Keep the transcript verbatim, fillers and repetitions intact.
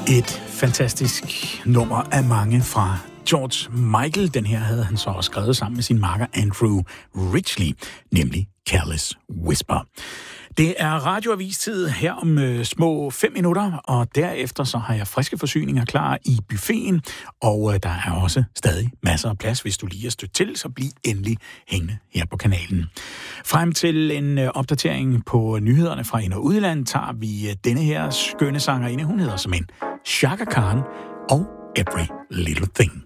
Et fantastisk nummer af mange fra George Michael. Den her havde han så også skrevet sammen med sin makker Andrew Ridgeley, nemlig Careless Whisper. Det er radioavistid her om øh, små fem minutter, og derefter så har jeg friske forsyninger klar i buffeten, og øh, der er også stadig masser af plads, hvis du lige er stødt til, så bliv endelig hængende her på kanalen. Frem til en øh, opdatering på nyhederne fra ind- og udland, tager vi øh, denne her skønne sangerinde, hun hedder som en Chaka Khan og Every Little Thing.